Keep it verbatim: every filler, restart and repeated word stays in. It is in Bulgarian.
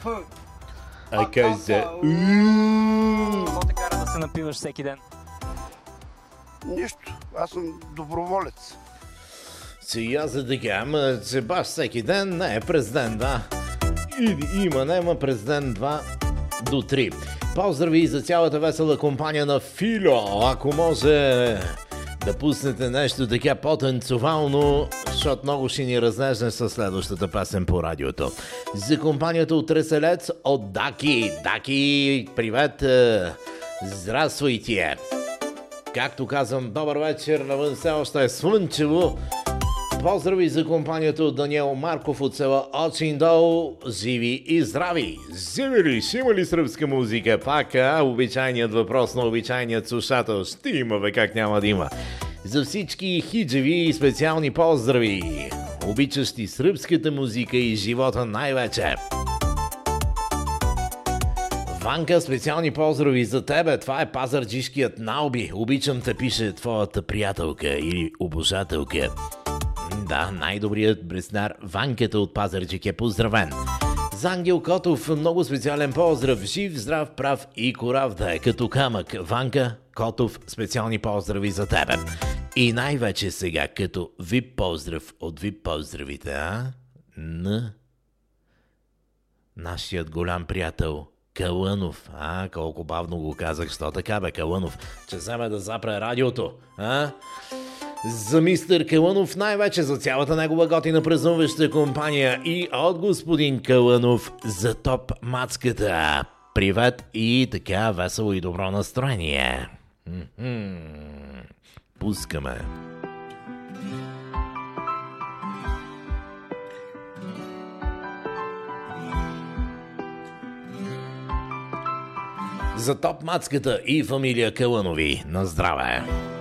А каза... Какво те кара да се напиваш всеки ден? Нищо. Аз съм доброволец. Сега за така, ама че баш всеки ден, не, през ден, да. И, има, нема през ден два до три. Поздрави за цялата весела компания на Фило. Ако може да пуснете нещо така по-танцовално, защото много ще ни разнежне със следващата песен по радиото. За компанията от Треселец от Даки. Даки, привет! Здравствуй ти е! Както казвам, добър вечер, навън все още е слънчево. Поздрави за компанията от Даниел Марков от села Очиндол. Живи и здрави! Живи ли? Ще има ли сръбска музика? Пак, а? Обичайният въпрос на обичайният слушател. Ще има, бе, как няма да има. За всички хиджеви и специални поздрави, обичащи сръбската музика и живота най-вече. Ванка, специални поздрави за тебе. Това е пазарджишкият Налби. Обичам те, пише твоята приятелка или обожателка. Да, най-добрият бреснар Ванката от Пазарджик е поздравен. За Ангел Котов много специален поздрав. Жив, здрав, прав и корав да е като камък. Ванка Котов, специални поздрави за тебе. И най-вече сега като вип поздрав от вип поздравите, а? На нашият голям приятел Калънов. А, колко бавно го казах, що така бе, Калънов? Че вземе да запре радиото, а? За мистер Калънов, най-вече за цялата негова готина празнуваща компания и от господин Калънов за топ мацката. Привет и така весело и добро настроение. М-м-м. Пускаме. За топ мацката и фамилия Калънови. На здраве!